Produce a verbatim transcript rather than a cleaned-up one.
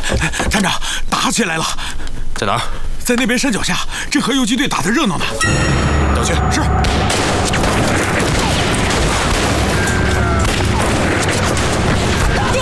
团长，打起来了！ 在哪儿？ 在那边山脚下，正和游击队打得热闹呢。 调去。 是。